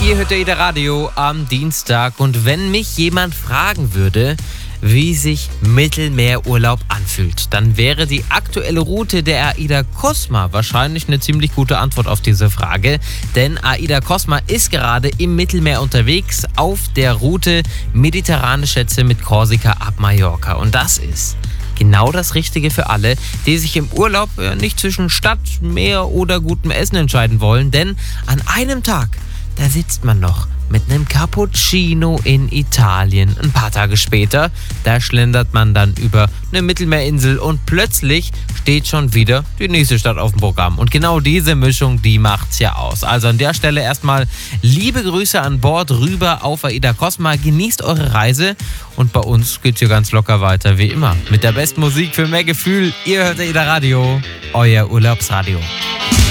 Ihr hört AIDA Radio am Dienstag und wenn mich jemand fragen würde, wie sich Mittelmeerurlaub anfühlt, dann wäre die aktuelle Route der AIDA Cosma wahrscheinlich eine ziemlich gute Antwort auf diese Frage, denn AIDA Cosma ist gerade im Mittelmeer unterwegs auf der Route Mediterrane Schätze mit Korsika ab Mallorca und das ist genau das Richtige für alle, die sich im Urlaub nicht zwischen Stadt, Meer oder gutem Essen entscheiden wollen, denn an einem Tag, da sitzt man noch mit einem Cappuccino in Italien. Ein paar Tage später, da schlendert man dann über eine Mittelmeerinsel und plötzlich steht schon wieder die nächste Stadt auf dem Programm. Und genau diese Mischung, die macht's ja aus. Also an der Stelle erstmal liebe Grüße an Bord rüber auf AIDA Cosma. Genießt eure Reise und bei uns geht's hier ganz locker weiter, wie immer. Mit der besten Musik für mehr Gefühl. Ihr hört AIDA Radio, euer Urlaubsradio.